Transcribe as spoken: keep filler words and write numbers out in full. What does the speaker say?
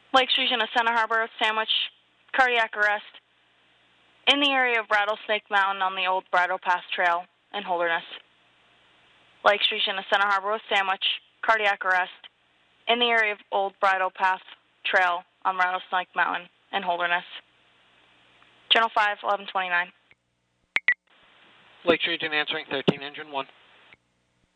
Lakes Region of Center Harbor, Sandwich, cardiac arrest in the area of Rattlesnake Mountain on the old Bridle Path Trail in Holderness. Lakes Region of Center Harbor, Sandwich, cardiac arrest in the area of old Bridle Path Trail on Rattlesnake Mountain in Holderness. Channel five, eleven twenty-nine. Lakes Region answering thirteen, engine one.